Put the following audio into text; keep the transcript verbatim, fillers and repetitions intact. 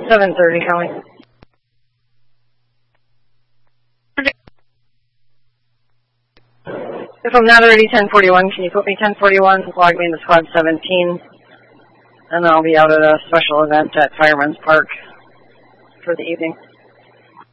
seven thirty, Kelly. If I'm not already ten forty-one, can you put me ten forty-one, log me into squad seventeen, and I'll be out at a special event at Fireman's Park for the evening.